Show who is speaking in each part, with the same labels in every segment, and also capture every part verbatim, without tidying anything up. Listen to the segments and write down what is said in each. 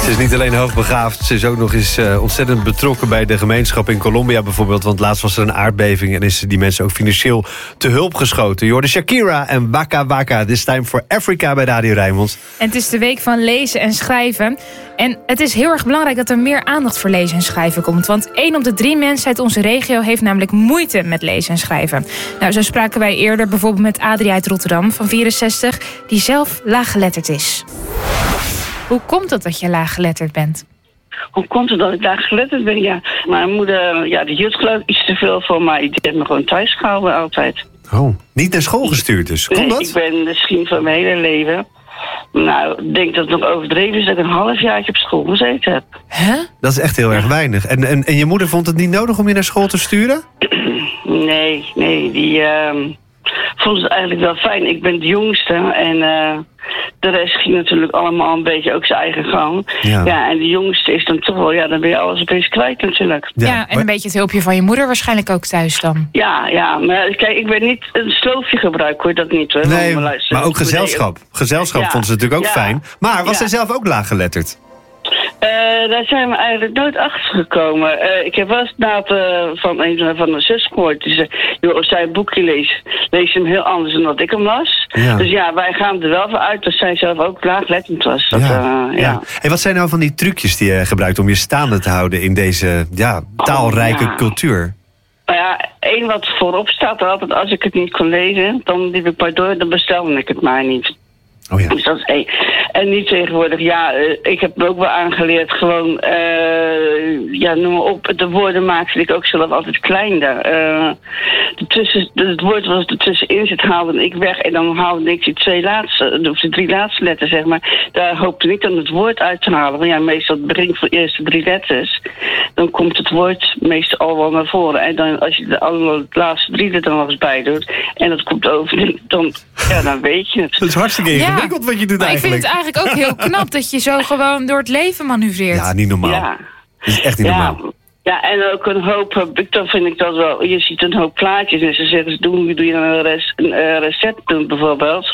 Speaker 1: Ze is niet alleen hoogbegaafd, ze is ook nog eens uh, ontzettend betrokken bij de gemeenschap in Colombia bijvoorbeeld. Want laatst was er een aardbeving en is die mensen ook financieel te hulp geschoten. Je hoorde Shakira en Waka Waka. This time for Africa bij Radio Rijnmond.
Speaker 2: En het is de week van lezen en schrijven. En het is heel erg belangrijk dat er meer aandacht voor lezen en schrijven komt. Want één op de drie mensen uit onze regio heeft namelijk moeite met lezen en schrijven. Nou, zo spraken wij eerder bijvoorbeeld met Adrie uit Rotterdam van vierenzestig... die zelf laaggeletterd is. Hoe komt het dat je laaggeletterd bent?
Speaker 3: Hoe komt het dat ik laaggeletterd ben? Ja, mijn moeder, ja, die hield geloof ik iets te veel van mij. Die heeft me gewoon thuis gehouden altijd.
Speaker 1: Oh, niet naar school gestuurd dus? Komt dat?
Speaker 3: Nee, ik ben misschien van mijn hele leven... Nou, ik denk dat het nog overdreven is dat ik een halfjaartje op school gezeten heb.
Speaker 2: Huh?
Speaker 1: Dat is echt heel erg weinig. En, en, en je moeder vond het niet nodig om je naar school te sturen?
Speaker 3: Nee, nee, die uh, vond het eigenlijk wel fijn. Ik ben de jongste en uh, de rest ging natuurlijk allemaal een beetje ook zijn eigen gang. Ja. ja, en de jongste is dan toch wel, ja, dan ben je alles opeens kwijt natuurlijk.
Speaker 2: Ja, ja, en een beetje het hulpje van je moeder waarschijnlijk ook thuis dan.
Speaker 3: Ja, ja, maar kijk, ik ben niet een sloofje gebruiken, hoor, dat niet hoor.
Speaker 1: Nee, maar, maar ook gezelschap. Gezelschap ja, vond ze natuurlijk ook ja, fijn. Maar was ja. zij zelf ook laaggeletterd?
Speaker 3: Uh, daar zijn we eigenlijk nooit achter gekomen. Uh, ik heb wel eens na uh, van een van mijn zus gehoord. Die zei, joh, als zij een boekje leest, leest ze hem heel anders dan dat ik hem las. Ja. Dus ja, wij gaan er wel van uit dat zij zelf ook laaggeletterd was. Dat,
Speaker 1: ja.
Speaker 3: Uh,
Speaker 1: ja.
Speaker 3: ja.
Speaker 1: En wat zijn nou van die trucjes die je gebruikt om je staande te houden in deze ja, taalrijke oh, ja. cultuur?
Speaker 3: Nou ja, één wat voorop staat er altijd, als ik het niet kon lezen, dan liep ik maar door, dan bestelde ik het maar niet.
Speaker 1: Oh ja.
Speaker 3: Dus dat is één. En niet tegenwoordig, ja, uh, ik heb me ook wel aangeleerd, gewoon, uh, ja, noem maar op, de woorden maakte ik ook zelf altijd kleiner. Uh, de tussen, het woord was er tussenin zit, haalde ik weg en dan haalde ik die twee laatste, of de drie laatste letters, zeg maar. Daar hoopte ik dan het woord uit te halen. Want ja, meestal het begin van de eerste drie letters, dan komt het woord meestal al wel naar voren. En dan, als je de allerlaatste drie er dan nog eens bij doet, en dat komt over, dan, ja, dan weet je het.
Speaker 1: Dat is hartstikke ingewikkeld ja. wat je doet
Speaker 2: maar
Speaker 1: eigenlijk.
Speaker 2: Ik vind het eigenlijk ook heel knap dat je zo gewoon door het leven manoeuvreert.
Speaker 1: Ja, niet normaal. Ja. Dat is echt niet
Speaker 3: ja.
Speaker 1: normaal.
Speaker 3: Ja, en ook een hoop, dan vind ik dat wel, je ziet een hoop plaatjes en ze zeggen, doe, doe je dan een, res, een uh, recept doen bijvoorbeeld.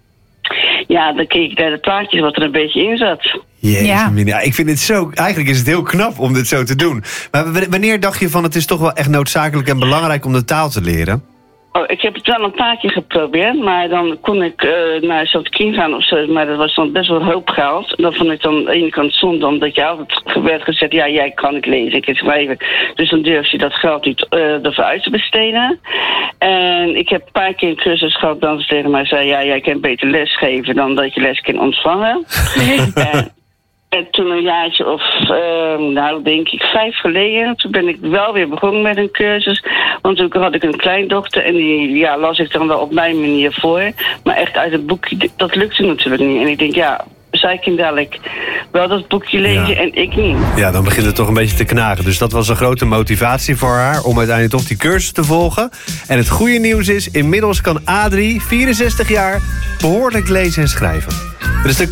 Speaker 3: Ja, dan keek ik naar de plaatjes wat er een beetje in zat.
Speaker 1: Jezus, ja. ja, ik vind het zo, eigenlijk is het heel knap om dit zo te doen. Maar wanneer dacht je van het is toch wel echt noodzakelijk en belangrijk om de taal te leren?
Speaker 3: Oh, ik heb het wel een paar keer geprobeerd, maar dan kon ik uh, naar zo'n kind gaan of zo, maar dat was dan best wel hoop geld. En dat vond ik dan aan de ene kant zonde, omdat je altijd werd gezegd, ja, jij kan het lezen, ik kan schrijven. Dus dan durf je dat geld niet uh, ervoor uit te besteden. En ik heb een paar keer een cursus gehad dan ze tegen mij zei, ja, jij kan beter lesgeven dan dat je les kan ontvangen. en, En toen een jaartje of, uh, nou denk ik, vijf geleden, toen ben ik wel weer begonnen met een cursus. Want toen had ik een kleindochter en die ja, las ik dan wel op mijn manier voor. Maar echt uit het boekje, dat lukte natuurlijk niet. En ik denk, ja, zij kan dadelijk wel dat boekje lezen ja. en ik niet.
Speaker 1: Ja, dan begint het toch een beetje te knagen. Dus dat was een grote motivatie voor haar om uiteindelijk toch die cursus te volgen. En het goede nieuws is, inmiddels kan Adrie, vierenzestig jaar, behoorlijk lezen en schrijven. Dus de